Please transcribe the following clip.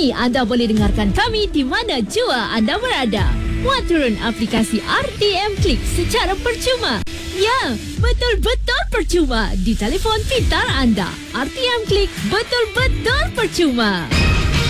Kini anda boleh dengarkan kami di mana jua anda berada. Muat turun aplikasi RTM Klik secara percuma. Ya, betul-betul percuma di telefon pintar anda. RTM Klik betul-betul percuma.